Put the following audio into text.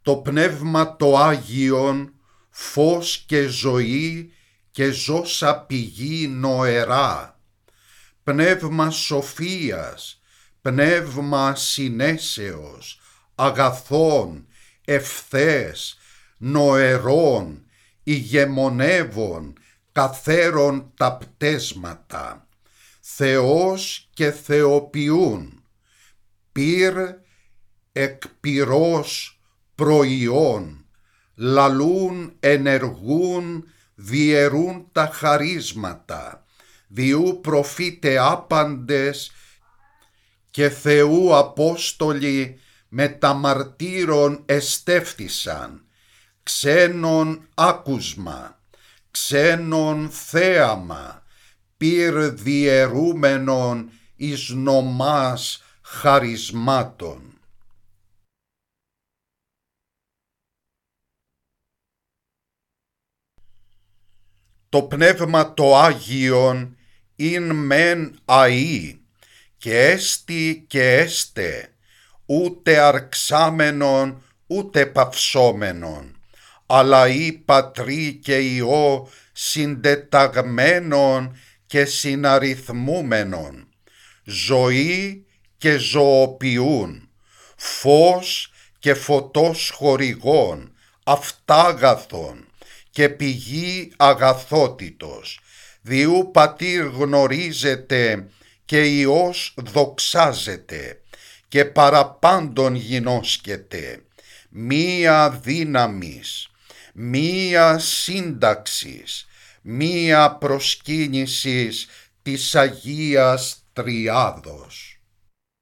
Το Πνεύμα το Άγιον, φως και ζωή και ζώσα πηγή νοερά. Πνεύμα σοφίας, πνεύμα συνέσεως, αγαθών, ευθές, νοερών, ηγεμονεύων, καθέρον τα πτέσματα. Θεός και θεοποιούν, πυρ εκ πυρός προϊόν, λαλούν, ενεργούν, διαιρούν τα χαρίσματα, διού προφήτε άπαντες και Θεού Απόστολοι με τα μαρτύρων εστέφθησαν, ξένον άκουσμα, ξένον θέαμα, πυρ διαιρούμενον εις νομάς χαρισμάτων. Το Πνεύμα το Άγιον ειν μεν αΐ και έστι και έστε, ούτε αρξάμενον ούτε παυσόμενον, αλλά ή Πατρί και Υιό συντεταγμένον και συναριθμούμενον, ζωή και ζωοποιούν, φως και φωτός χορηγών, αυτάγαθον και πηγή αγαθότητος, διού Πατήρ γνωρίζεται και Υιός δοξάζεται και παραπάντων γινώσκεται, μία δύναμης, μία σύνταξης, μία προσκύνησης της Αγίας Τριάδος.